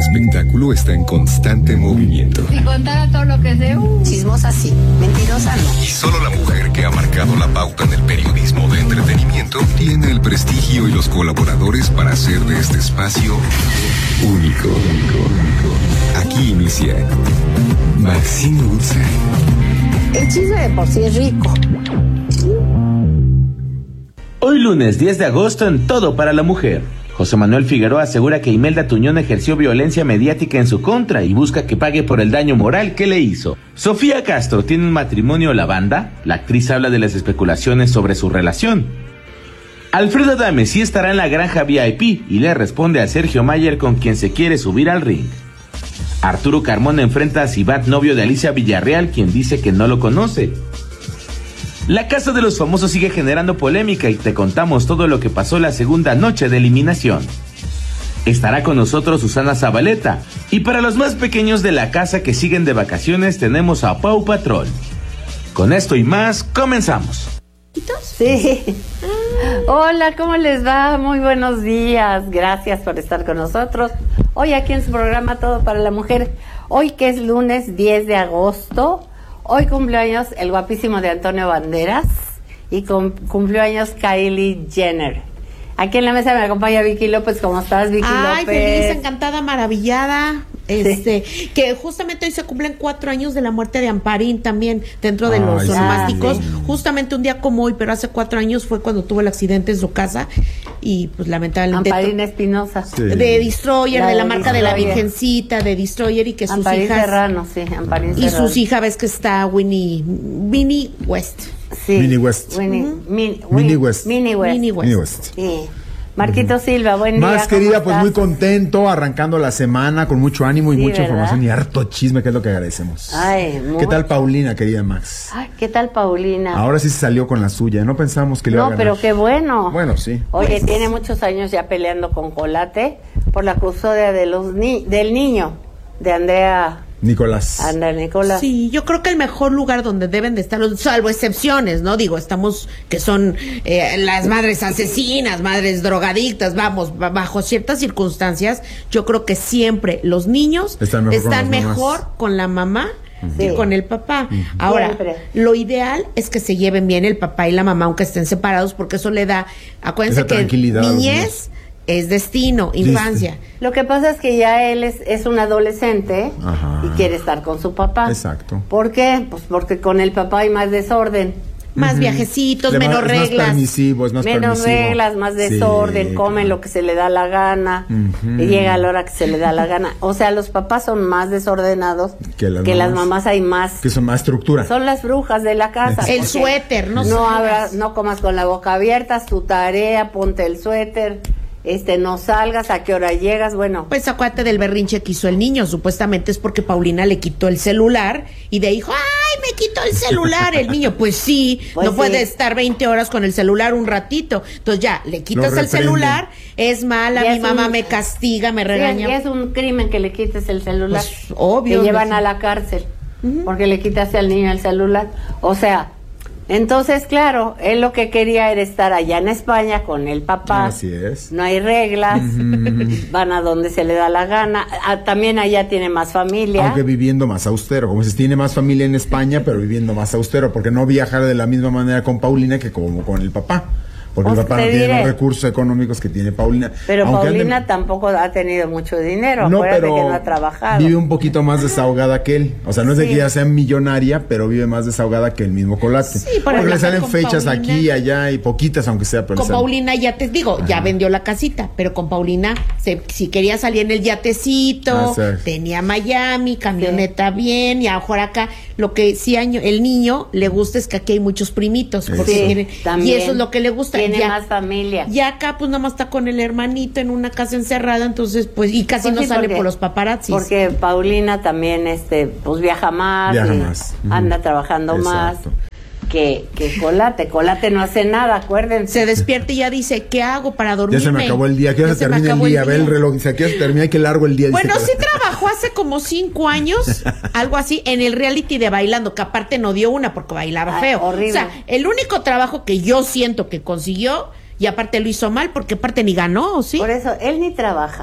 espectáculo está en constante movimiento. Si contara todo lo que sé, chismosa sí, mentirosa no. Y solo la mujer que ha marcado la pauta en el periodismo de entretenimiento tiene el prestigio y los colaboradores para hacer de este espacio único. Aquí inicia Maxine Woodside. El chisme de por sí es rico. Hoy lunes 10 de agosto en Todo para la Mujer. José Manuel Figueroa asegura que Imelda Tuñón ejerció violencia mediática en su contra y busca que pague por el daño moral que le hizo. Sofía Castro tiene un matrimonio lavanda. La actriz habla de las especulaciones sobre su relación. Alfredo Adame sí estará en la granja VIP y le responde a Sergio Mayer, con quien se quiere subir al ring. Arturo Carmona enfrenta a Sibat, novio de Alicia Villarreal, quien dice que no lo conoce. La Casa de los Famosos sigue generando polémica y te contamos todo lo que pasó la segunda noche de eliminación. Estará con nosotros Susana Zabaleta, y para los más pequeños de la casa que siguen de vacaciones tenemos a Pau Patrol. Con esto y más, comenzamos. Sí. Hola, ¿cómo les va? Muy buenos días. Gracias por estar con nosotros. Hoy aquí en su programa Todo para la Mujer. Hoy que es lunes 10 de agosto. Hoy cumpleaños el guapísimo de Antonio Banderas y cumpleaños Kylie Jenner. Aquí en la mesa me acompaña Vicky López. ¿Cómo estás, Vicky López? Ay, feliz, encantada, maravillada. Sí. Que justamente hoy se cumplen 4 años de la muerte de Amparín también dentro de los onomásticos. Sí. Justamente un día como hoy, pero hace 4 años fue cuando tuvo el accidente en su casa y pues lamentablemente Amparín Espinosa. de Destroyer, de la marca de la Destroyer. Virgencita, de Destroyer, y que sus Amparín hijas Serrano, sí, Amparín y Serrano. sus hijas, ves que está Winnie West. Sí. Minnie West. Minnie West. Minnie West. Minnie West. Minnie West. Sí. Marquito Silva, buen día. Más ¿cómo querida, pues estás? muy contento, arrancando la semana con mucho ánimo y Sí, mucha ¿verdad? información y harto chisme, que es lo que agradecemos. Ay, ¿Qué tal Paulina, querida Max? Ay, ¿qué tal Paulina? Ahora sí se salió con la suya, no pensamos que le iba a No, ganar. pero qué bueno. Bueno, sí. Oye, tiene muchos años ya peleando con Colate por la custodia de del niño, de Andrea Nicolás. Nicolás. Sí, yo creo que el mejor lugar donde deben de estar, salvo excepciones, ¿no? Digo, estamos, que son las madres asesinas, madres drogadictas, vamos, bajo ciertas circunstancias, yo creo que siempre los niños Están mejor con la mamá que Sí. con el papá. Ahora, Siempre. lo ideal es que se lleven bien el papá y la mamá, aunque estén separados, porque eso le da, acuérdense Esa que tranquilidad a los niñez es destino, infancia. Lo que pasa es que ya él es un adolescente Ajá. y quiere estar con su papá. Exacto. ¿Por qué? Pues porque con el papá hay más desorden. Más viajecitos, Es menos más reglas. permisivo, es más Menos permisivo. reglas, más desorden, Sí, comen claro. lo que se le da la gana y llega a la hora que se le da la gana. O sea, los papás son más desordenados Que las mamás hay más. Que son más estructura. Son las brujas de la casa. El porque suéter, no no salgas. no comas con la boca abierta, haz tu tarea, ponte el suéter, no salgas, a qué hora llegas, bueno. Pues acuérdate del berrinche que hizo el niño, supuestamente es porque Paulina le quitó el celular y de ahí dijo, ¡ay, me quitó el celular! El niño, pues sí, Pues no sí. puede estar 20 horas con el celular un ratito. Entonces ya, le quitas el reprenden. celular, es mala, Y mi es mamá un- me castiga, me Sí, regaña. y es un crimen que le quites el celular. Pues, obvio. Te llevan a la cárcel porque le quitaste al niño el celular. O sea, entonces, claro, él lo que quería era estar allá en España con el papá. Así es. No hay reglas, van a donde se le da la gana. También allá tiene más familia. Aunque viviendo más austero, como si tiene más familia en España, pero viviendo más austero, porque no viajar de la misma manera con Paulina que como con el papá. Porque Pues el papá te no tiene diré. los recursos económicos que tiene Paulina. Pero Aunque Paulina ande- tampoco ha tenido mucho dinero. No, Acuérdate pero que no ha trabajado. vive un poquito más desahogada que él. O sea, no es de Sí. que ella sea millonaria, pero vive más desahogada que el mismo Colate. Sí, por porque ejemplo, le salen con fechas Paulina. aquí y allá y poquitas, aunque sea. Pero Con le salen. Paulina ya te digo, ya vendió la casita, pero con Paulina, si quería salir en el yatecito, Exacto. tenía Miami, camioneta bien, y a lo mejor acá, lo que sí el niño le gusta es que aquí hay muchos primitos, porque Sí, tiene- también. y eso es lo que le gusta. Tiene ya, más familia. ya acá pues nada más está con el hermanito en una casa encerrada, entonces pues, y casi Pues no sí, sale porque- por los paparazzis. Porque Paulina también, pues viaja más. Viaja y más. Ujú. Anda trabajando Exacto. más que Colate. Colate no hace nada, acuérdense. Se despierta y ya dice, ¿qué hago para dormirme? Ya se me acabó el día. ¿Qué hora Ya se me termina el acabó día? Ve el reloj. Dice, ¿a qué hora se termina? Qué largo el día. Bueno, dice sí Colate. trabajó hace como 5 años, algo así, en el reality de Bailando, que aparte no dio una porque bailaba Ay, feo. horrible. O sea, el único trabajo que yo siento que consiguió, y aparte lo hizo mal, porque aparte ni ganó, ¿sí? Por eso, él ni trabaja.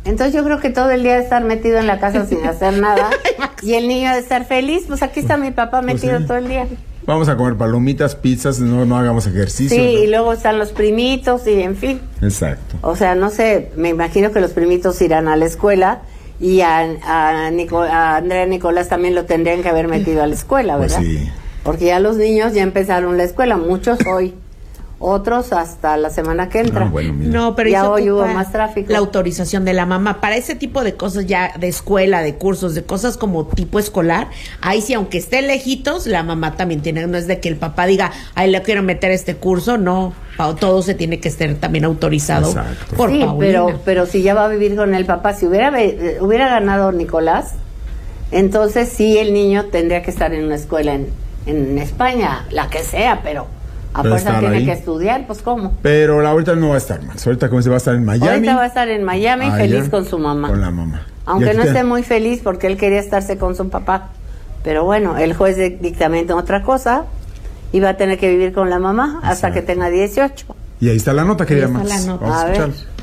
Entonces yo creo que todo el día de estar metido en la casa sin hacer nada y el niño de estar feliz, pues aquí está mi papá metido sí. todo el día. Vamos a comer palomitas, pizzas, no hagamos ejercicio. Sí, ¿no? y luego están los primitos y en fin. Exacto. O sea, no sé, me imagino que los primitos irán a la escuela y a Andrea Nicolás también lo tendrían que haber metido a la escuela, ¿verdad? Pues sí. Porque ya los niños ya empezaron la escuela, muchos hoy, otros hasta la semana que entra. Bueno, mira. No, pero Ya eso hoy ocupa hubo más tráfico. La autorización de la mamá. Para ese tipo de cosas ya de escuela, de cursos, de cosas como tipo escolar, ahí sí, aunque estén lejitos, la mamá también tiene, no es de que el papá diga, ay, le quiero meter este curso, no, todo se tiene que estar también autorizado. Exacto. Por sí, Paulina. pero si ya va a vivir con el papá, si hubiera ganado Nicolás, entonces sí el niño tendría que estar en una escuela en España, la que sea, pero a Pero fuerza estar tiene ahí. que estudiar, pues ¿cómo? Pero ahorita no va a estar más. Ahorita como se va a estar en Miami. Ahorita va a estar en Miami Allá, feliz con su mamá. Con la mamá. Aunque Y aquí no esté te- muy feliz porque él quería estarse con su papá. Pero bueno, el juez dictamenta otra cosa y va a tener que vivir con la mamá hasta Exacto. que tenga 18. Y ahí está la nota, querida está Max. la nota. Vamos a A ver. escucharla.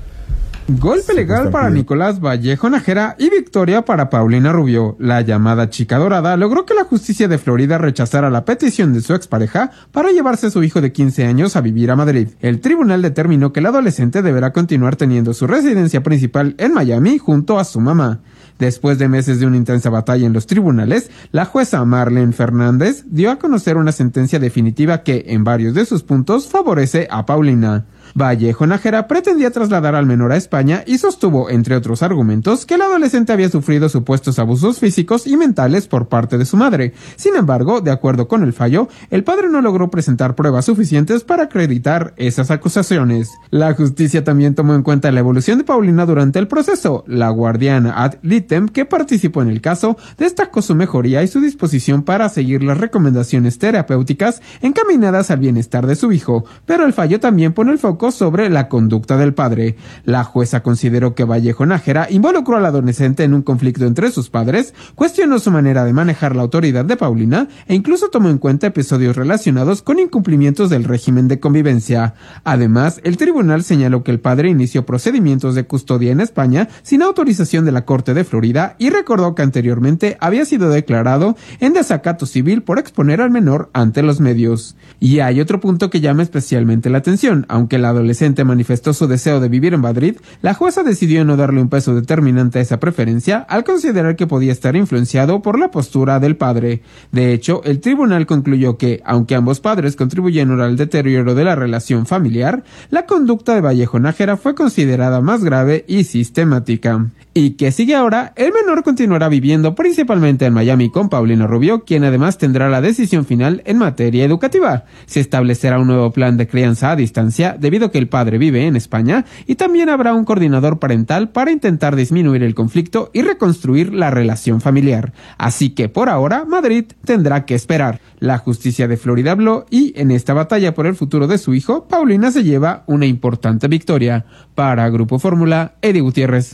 Golpe legal para Nicolás Vallejo Nájera y victoria para Paulina Rubio. La llamada chica dorada logró que la justicia de Florida rechazara la petición de su expareja para llevarse a su hijo de 15 años a vivir a Madrid. El tribunal determinó que el adolescente deberá continuar teniendo su residencia principal en Miami junto a su mamá. Después de meses de una intensa batalla en los tribunales, la jueza Marlene Fernández dio a conocer una sentencia definitiva que, en varios de sus puntos, favorece a Paulina. Vallejo Nájera pretendía trasladar al menor a España y sostuvo, entre otros argumentos, que el adolescente había sufrido supuestos abusos físicos y mentales por parte de su madre. Sin embargo, de acuerdo con el fallo, el padre no logró presentar pruebas suficientes para acreditar esas acusaciones. La justicia también tomó en cuenta la evolución de Paulina durante el proceso. La guardiana ad litem que participó en el caso destacó su mejoría y su disposición para seguir las recomendaciones terapéuticas encaminadas al bienestar de su hijo, pero el fallo también pone el foco sobre la conducta del padre. La jueza consideró que Vallejo Nájera involucró al adolescente en un conflicto entre sus padres, cuestionó su manera de manejar la autoridad de Paulina e incluso tomó en cuenta episodios relacionados con incumplimientos del régimen de convivencia. Además, el tribunal señaló que el padre inició procedimientos de custodia en España sin autorización de la Corte de Florida y recordó que anteriormente había sido declarado en desacato civil por exponer al menor ante los medios. Y hay otro punto que llama especialmente la atención. Aunque el adolescente manifestó su deseo de vivir en Madrid, la jueza decidió no darle un peso determinante a esa preferencia al considerar que podía estar influenciado por la postura del padre. De hecho, el tribunal concluyó que, aunque ambos padres contribuyeron al deterioro de la relación familiar, la conducta de Vallejo Nájera fue considerada más grave y sistemática. ¿Y qué sigue ahora? El menor continuará viviendo principalmente en Miami con Paulina Rubio, quien además tendrá la decisión final en materia educativa. Se establecerá un nuevo plan de crianza a distancia debido a que el padre vive en España y también habrá un coordinador parental para intentar disminuir el conflicto y reconstruir la relación familiar. Así que por ahora Madrid tendrá que esperar. La justicia de Florida habló y en esta batalla por el futuro de su hijo, Paulina se lleva una importante victoria. Para Grupo Fórmula, Eddie Gutiérrez.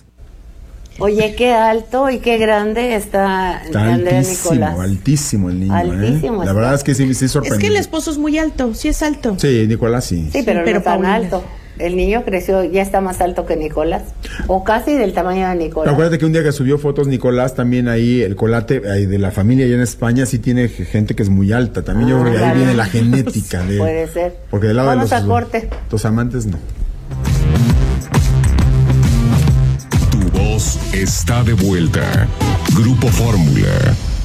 Oye, qué alto y qué grande está Andrea Nicolás. Altísimo el niño. Altísimo La está. verdad es que sí Es sorprendente. que el esposo es muy alto, sí es alto. Sí, Nicolás sí. Sí, pero no tan Paulina. alto. El niño creció, ya está más alto que Nicolás. O casi del tamaño de Pero Nicolás. acuérdate que un día que subió fotos Nicolás, también ahí el colate ahí de la familia allá en España sí tiene gente que es muy alta. También yo creo que ahí claro. viene la genética de... Puede ser. Porque del lado Vamos de a corte. los amantes no. Tu voz está de vuelta. Grupo Fórmula.